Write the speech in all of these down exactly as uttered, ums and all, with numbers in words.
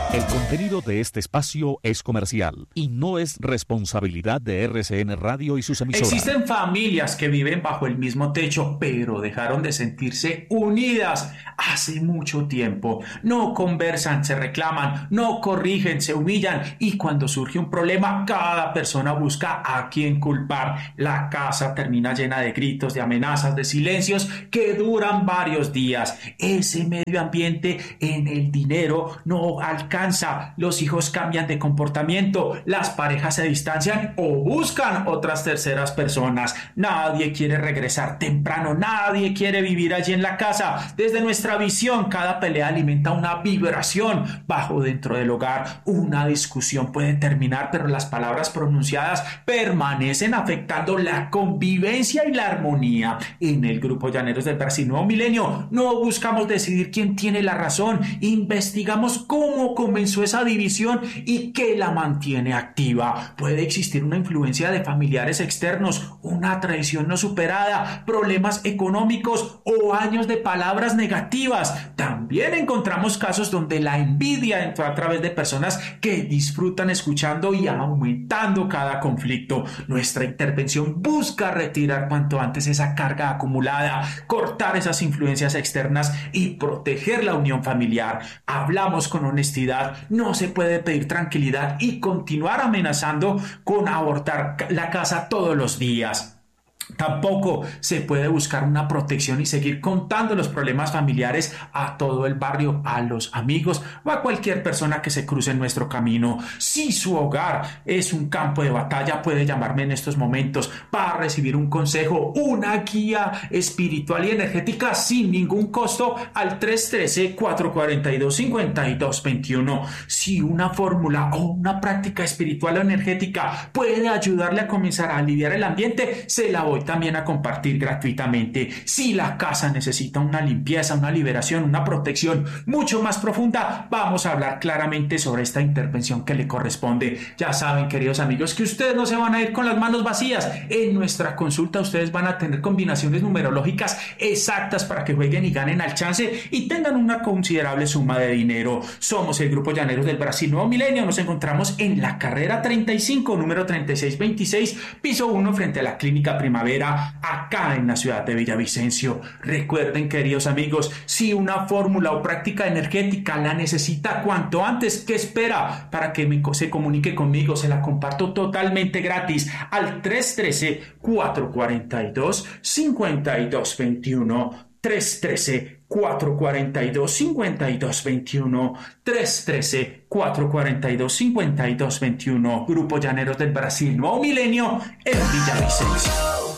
El contenido de este espacio es comercial y no es responsabilidad de R C N Radio y sus emisoras. Existen familias que viven bajo el mismo techo, pero dejaron de sentirse unidas hace mucho tiempo. No conversan, se reclaman, no corrigen, se humillan y cuando surge un problema, cada persona busca a quién culpar. La casa termina llena de gritos, de amenazas, de silencios que duran varios días. Ese medio ambiente en el dinero no alcanza. Los hijos cambian de comportamiento, las parejas se distancian o buscan otras terceras personas. Nadie quiere regresar temprano, nadie quiere vivir allí en la casa. Desde nuestra visión, cada pelea alimenta una vibración bajo dentro del hogar. Una discusión puede terminar, pero las palabras pronunciadas permanecen afectando la convivencia y la armonía. En el Grupo Llaneros del Brasil Nuevo Milenio no buscamos decidir quién tiene la razón, investigamos cómo comenzó esa división y qué la mantiene activa. Puede existir una influencia de familiares externos, una traición no superada, problemas económicos o años de palabras negativas. También encontramos casos donde la envidia entró a través de personas que disfrutan escuchando y aumentando cada conflicto. Nuestra intervención busca retirar cuanto antes esa carga acumulada, cortar esas influencias externas y proteger la unión familiar. Hablamos con honestidad. No se puede pedir tranquilidad y continuar amenazando con abortar la casa todos los días. Tampoco se puede buscar una protección y seguir contando los problemas familiares a todo el barrio, a los amigos o a cualquier persona que se cruce en nuestro camino. Si su hogar es un campo de batalla, puede llamarme en estos momentos para recibir un consejo, una guía espiritual y energética sin ningún costo al tres uno tres, cuatro cuatro dos, cinco dos dos uno. Si una fórmula o una práctica espiritual o energética puede ayudarle a comenzar a aliviar el ambiente, se la voy también a compartir gratuitamente. Si la casa necesita una limpieza, una liberación, una protección mucho más profunda, vamos a hablar claramente sobre esta intervención que le corresponde. Ya saben, queridos amigos, que ustedes no se van a ir con las manos vacías. En nuestra consulta ustedes van a tener combinaciones numerológicas exactas para que jueguen y ganen al chance y tengan una considerable suma de dinero. Somos el Grupo Llaneros del Brasil Nuevo Milenio. Nos encontramos en la carrera treinta y cinco, número treinta y seis veintiséis, piso uno, frente a la Clínica Primavera, acá en la ciudad de Villavicencio. Recuerden, queridos amigos, si una fórmula o práctica energética la necesita cuanto antes, ¿qué espera para que me, se comunique conmigo? Se la comparto totalmente gratis al tres uno tres, cuatro cuatro dos, cinco dos dos uno. tres uno tres, cuatro cuatro dos, cinco dos dos uno. tres uno tres, cuatro cuatro dos, cinco dos dos uno. Grupo Llaneros del Brasil Nuevo Milenio en Villavicencio.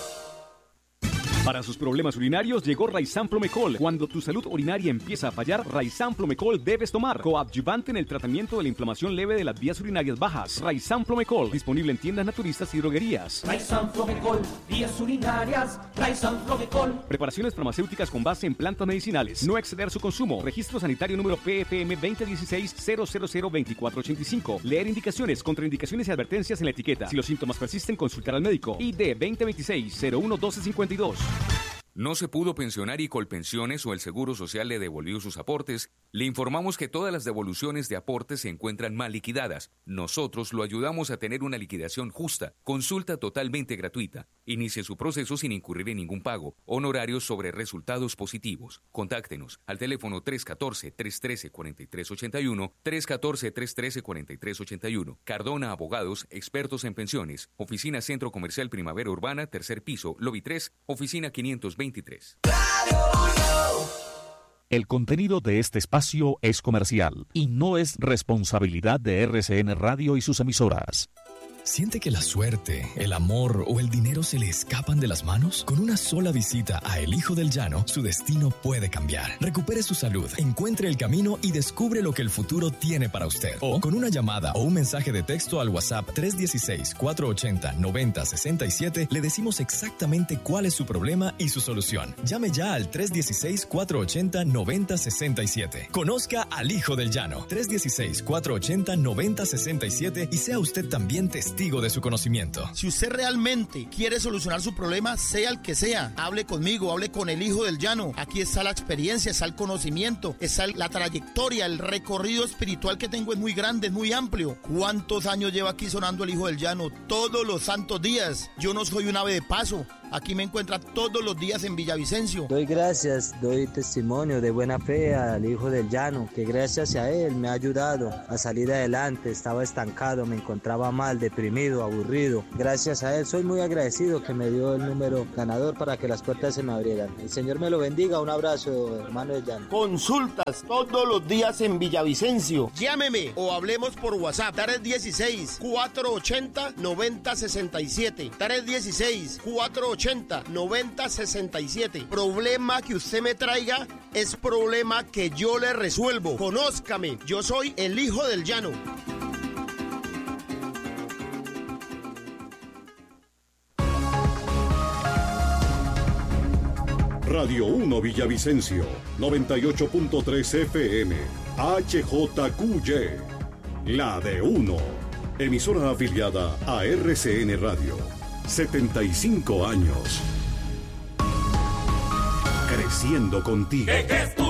Para sus problemas urinarios llegó Raizan Promecol. Cuando tu salud urinaria empieza a fallar, Raizan Promecol debes tomar. Coadyuvante en el tratamiento de la inflamación leve de las vías urinarias bajas. Raizan Promecol, disponible en tiendas naturistas y droguerías. Raizan Promecol, vías urinarias. Raizan Promecol. Preparaciones farmacéuticas con base en plantas medicinales. No exceder su consumo. Registro sanitario número P F M veinte dieciséis cero cero cero veinticuatro ochenta y cinco. Leer indicaciones, contraindicaciones y advertencias en la etiqueta. Si los síntomas persisten, consultar al médico. I D veinte veintiséis cero uno doce cincuenta y dos. ¿No se pudo pensionar y Colpensiones o el Seguro Social le devolvió sus aportes? Le informamos que todas las devoluciones de aportes se encuentran mal liquidadas. Nosotros lo ayudamos a tener una liquidación justa. Consulta totalmente gratuita. Inicie su proceso sin incurrir en ningún pago. Honorarios sobre resultados positivos. Contáctenos al teléfono tres uno cuatro, tres uno tres, cuatro tres ocho uno, tres uno cuatro, tres uno tres, cuatro tres ocho uno. Cardona Abogados, expertos en pensiones. Oficina Centro Comercial Primavera Urbana, tercer piso, lobby tres, oficina quinientos veintitrés. El contenido de este espacio es comercial y no es responsabilidad de R C N Radio y sus emisoras. ¿Siente que la suerte, el amor o el dinero se le escapan de las manos? Con una sola visita a El Hijo del Llano, su destino puede cambiar. Recupere su salud, encuentre el camino y descubre lo que el futuro tiene para usted. O con una llamada o un mensaje de texto al WhatsApp tres uno seis, cuatro ocho cero, nueve cero seis siete, le decimos exactamente cuál es su problema y su solución. Llame ya al tres uno seis, cuatro ocho cero, nueve cero seis siete. Conozca al Hijo del Llano. tres uno seis, cuatro ocho cero, nueve cero seis siete y sea usted también testigo testigo de su conocimiento. Si usted realmente quiere solucionar su problema, sea el que sea, hable conmigo, hable con el Hijo del Llano. Aquí está la experiencia, está el conocimiento, está la trayectoria, el recorrido espiritual que tengo es muy grande, es muy amplio. ¿Cuántos años lleva aquí sonando el Hijo del Llano? Todos los santos días. Yo no soy un ave de paso. Aquí me encuentra todos los días en Villavicencio. Doy gracias, doy testimonio de buena fe al Hijo del Llano, que gracias a él me ha ayudado a salir adelante. Estaba estancado, me encontraba mal, deprimido, aburrido. Gracias a él soy muy agradecido que me dio el número ganador para que las puertas se me abrieran. El Señor me lo bendiga. Un abrazo, hermano del Llano. Consultas todos los días en Villavicencio. Llámeme o hablemos por WhatsApp. tres dieciséis, cuatrocientos ochenta, noventa sesenta y siete. tres dieciséis, cuatrocientos ochenta, noventa sesenta y siete. Problema que usted me traiga es problema que yo le resuelvo. Conózcame, yo soy el Hijo del Llano. Radio uno Villavicencio, noventa y ocho punto tres F M, H J Q Y, la de uno, emisora afiliada a R C N Radio. setenta y cinco años. Creciendo contigo.